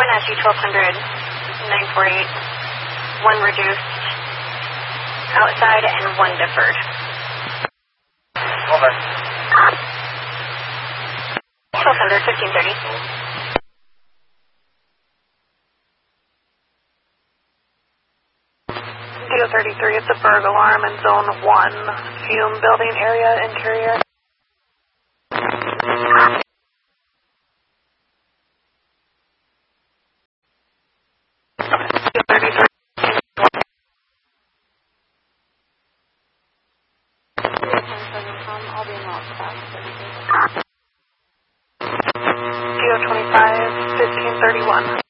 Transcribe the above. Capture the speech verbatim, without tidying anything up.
One S U twelve hundred, nine forty-eight. One reduced outside and one deferred. Over. twelve hundred, fifteen thirty. D O thirty-three, it's a Berg alarm in zone one, fume building area interior. D O thirty-three. D O twenty-five, fifteen thirty-one.